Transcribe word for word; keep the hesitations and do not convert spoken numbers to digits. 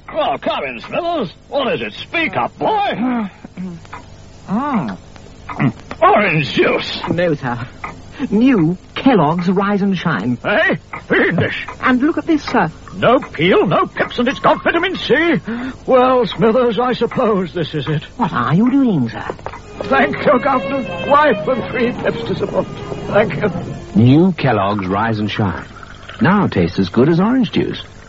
Well, come in, Smithers. What is it? Speak up, boy. Mm. Orange juice. No, sir. New Kellogg's Rise and Shine. Eh? Fiendish. And look at this, sir. No peel, no pips, and it's got vitamin C. Well, Smithers, I suppose this is it. What are you doing, sir? Thank you, Governor. Wife and three pips to support. Thank you. New Kellogg's Rise and Shine. Now tastes as good as orange juice.